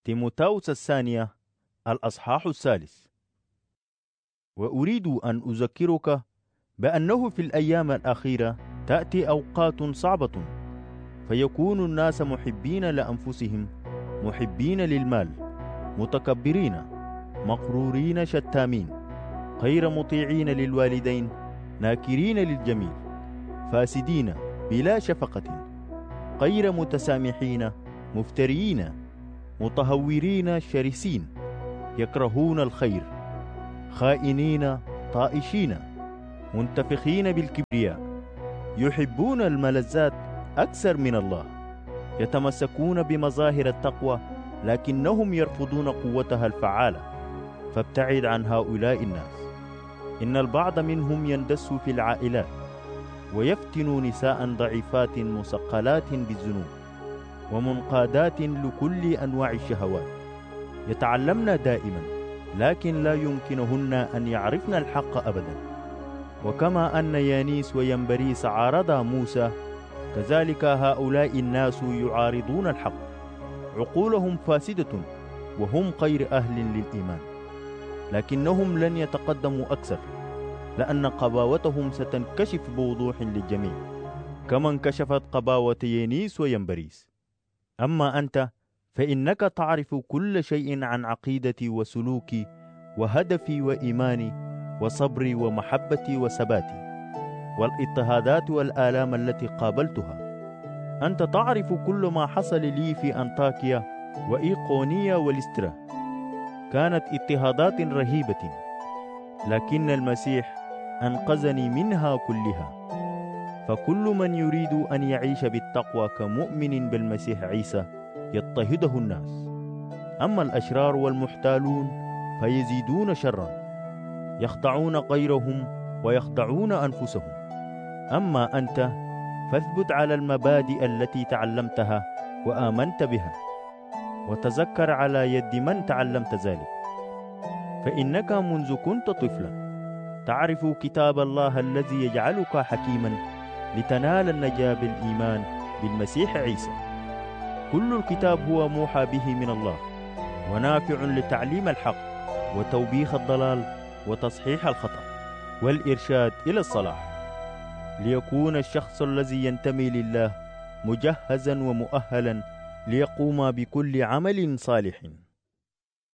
تيموثاوس الثانية الأصحاح 3. وأريد أن أذكرك بأنه في الأيام الأخيرة تأتي أوقات صعبة، فيكون الناس محبين لأنفسهم، محبين للمال، متكبرين، مغرورين، شتامين، غير مطيعين للوالدين، ناكرين للجميل، فاسدين، بلا شفقة، غير متسامحين، مفتريين، متهورين، شرسين، يكرهون الخير، خائنين، طائشين، منتفخين بالكبرياء، يحبون الملذات أكثر من الله، يتمسكون بمظاهر التقوى لكنهم يرفضون قوتها الفعالة، فابتعد عن هؤلاء الناس. إن البعض منهم يندس في العائلات ويفتن نساء ضعيفات مثقلات بالذنوب ومنقادات لكل أنواع الشهوات، يتعلمن دائما لكن لا يمكنهن أن يعرفن الحق أبدا. وكما أن يانيس وينبريس عارضا موسى، كذلك هؤلاء الناس يعارضون الحق، عقولهم فاسدة وهم غير أهل للإيمان، لكنهم لن يتقدموا أكثر، لأن قباوتهم ستنكشف بوضوح للجميع كما انكشفت قباوة يانيس وينبريس. أما أنت فإنك تعرف كل شيء عن عقيدتي وسلوكي وهدفي وإيماني وصبري ومحبتي وثباتي والاضطهادات والآلام التي قابلتها. أنت تعرف كل ما حصل لي في أنطاكيا وإيقونية وليسترا، كانت اضطهادات رهيبة، لكن المسيح أنقذني منها كلها. فكل من يريد أن يعيش بالتقوى كمؤمن بالمسيح عيسى يضطهده الناس، أما الأشرار والمحتالون فيزيدون شرا، يخدعون غيرهم ويخدعون أنفسهم. أما أنت فاثبت على المبادئ التي تعلمتها وآمنت بها، وتذكر على يد من تعلمت ذلك، فإنك منذ كنت طفلا تعرف كتاب الله الذي يجعلك حكيما لتنال النجاة بالإيمان بالمسيح عيسى. كل الكتاب هو موحى به من الله ونافع لتعليم الحق وتوبيخ الضلال وتصحيح الخطأ والإرشاد إلى الصلاح، ليكون الشخص الذي ينتمي لله مجهزا ومؤهلا ليقوم بكل عمل صالح.